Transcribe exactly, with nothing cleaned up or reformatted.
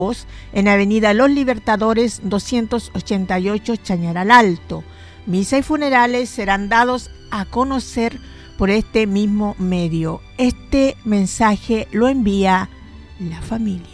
en Avenida Los Libertadores doscientos ochenta y ocho, Chañaral Alto. Misa y funerales serán dados a conocer por este mismo medio. Este mensaje lo envía la familia.